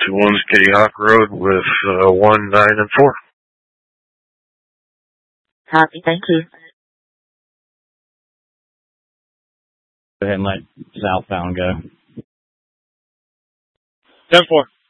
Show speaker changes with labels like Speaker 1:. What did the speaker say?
Speaker 1: 21's Kitty Hawk Road with 1, 9, and 4.
Speaker 2: Copy, thank you.
Speaker 3: Go ahead and let southbound go.
Speaker 4: 10-4.